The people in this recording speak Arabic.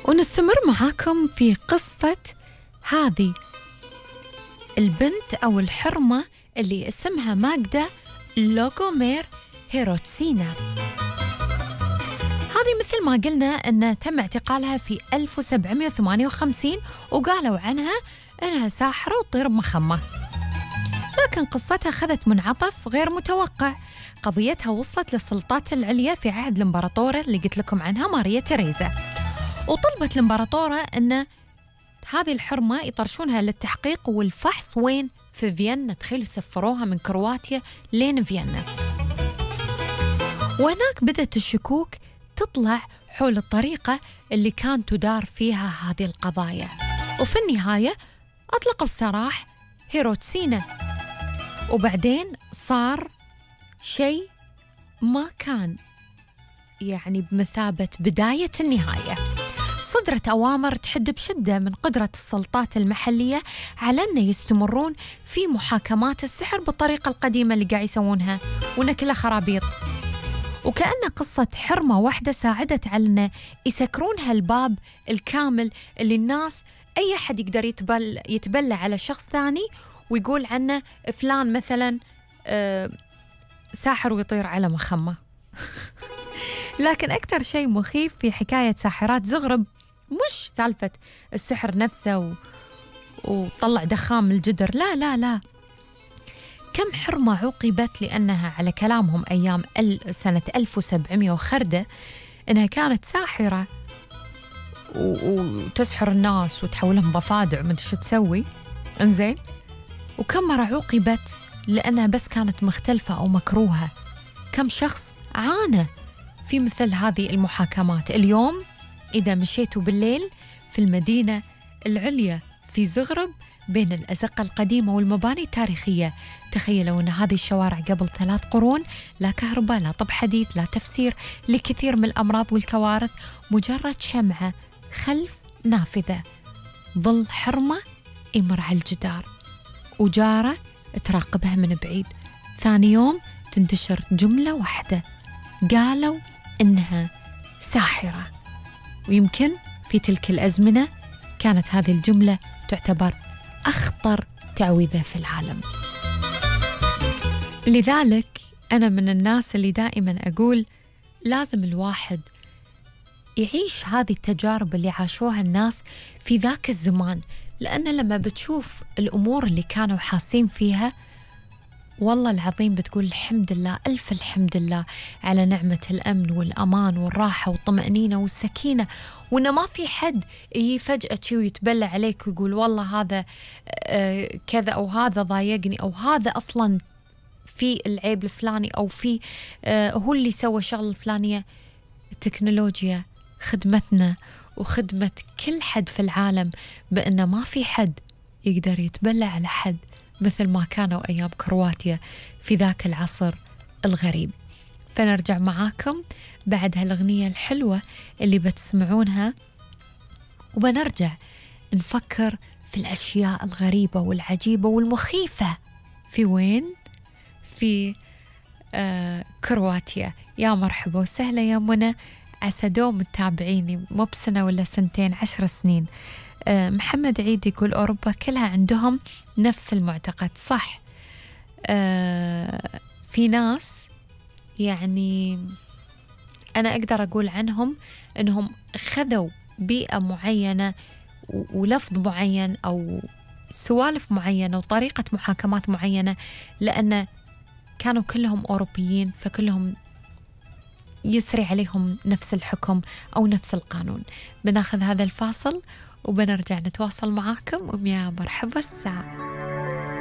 ونستمر معاكم في قصة هذه البنت أو الحرمة اللي اسمها ماجدا لوغومير هيروتسينا. هذه مثل ما قلنا أن تم اعتقالها في 1758 وقالوا عنها أنها ساحرة وتطير بمخمة، لكن قصتها أخذت منعطف غير متوقع. قضيتها وصلت للسلطات العليا في عهد الإمبراطورة اللي قلت لكم عنها ماريا تيريزا، وطلبت الإمبراطورة أن هذه الحرمة يطرشونها للتحقيق والفحص وين؟ في فيينا. تخيلوا سفروها من كرواتيا لين فيينا، وهناك بدأت الشكوك تطلع حول الطريقة اللي كان تدار فيها هذه القضايا، وفي النهاية أطلقوا السراح هيروتسينا. وبعدين صار شيء ما كان يعني بمثابة بداية النهاية. صدرت أوامر تحد بشدة من قدرة السلطات المحلية على أن يستمرون في محاكمات السحر بالطريقة القديمة اللي قاعد يسوونها، وأنها كلها خرابيط. وكأن قصة حرمة واحدة ساعدت على أن يسكرون هالباب الكامل اللي الناس أي أحد يقدر يتبلى على شخص ثاني ويقول عنه فلان مثلا ساحر ويطير على مخمة. لكن أكثر شيء مخيف في حكاية ساحرات زغرب مش سالفة السحر نفسه وطلع دخان من الجدر، لا لا لا، كم حرمة عوقبت لأنها على كلامهم أيام سنة 1700 وخردة أنها كانت ساحرة وتسحر الناس وتحولهم ضفادع ومدري شو تسوي. انزين، وكم مرة عوقبت لأنها بس كانت مختلفة أو مكروهة. كم شخص عانى في مثل هذه المحاكمات. اليوم إذا مشيتوا بالليل في المدينة العليا في زغرب بين الأزقة القديمة والمباني التاريخية، تخيلوا أن هذه الشوارع قبل 3 قرون لا كهرباء لا طب حديث لا تفسير لكثير من الأمراض والكوارث، مجرد شمعة خلف نافذة، ظل حرمة يمر على الجدار وجارة تراقبها من بعيد. ثاني يوم تنتشر جملة واحدة، قالوا إنها ساحرة. ويمكن في تلك الأزمنة كانت هذه الجملة تعتبر أخطر تعويذة في العالم. لذلك أنا من الناس اللي دائما أقول لازم الواحد يعيش هذه التجارب اللي عاشوها الناس في ذاك الزمان، لأن لما بتشوف الأمور اللي كانوا حاسين فيها والله العظيم بتقول الحمد لله، ألف الحمد لله على نعمة الأمن والأمان والراحة والطمأنينة والسكينة، وإنه ما في حد يجي فجأة شي ويتبلى عليك ويقول والله هذا كذا أو هذا ضايقني أو هذا أصلا في العيب الفلاني أو في هو اللي سوى شغل الفلانية. التكنولوجيا خدمتنا وخدمة كل حد في العالم بأنه ما في حد يقدر يتبلى على حد مثل ما كانوا أيام كرواتيا في ذاك العصر الغريب. فنرجع معاكم بعد هالأغنية الحلوة اللي بتسمعونها، وبنرجع نفكر في الأشياء الغريبة والعجيبة والمخيفة في وين؟ في كرواتيا. يا مرحبا وسهلا يا منى، عسى دوم متابعيني مو بسنة ولا سنتين 10 سنين. محمد عيد يقول أوروبا كلها عندهم نفس المعتقد. صح، في ناس يعني أنا أقدر أقول عنهم أنهم خذوا بيئة معينة ولفظ معين أو سوالف معينة وطريقة محاكمات معينة، لأن كانوا كلهم أوروبيين فكلهم يسري عليهم نفس الحكم أو نفس القانون. بناخذ هذا الفاصل وبنرجع نتواصل معاكم. يا مرحبا الساعة.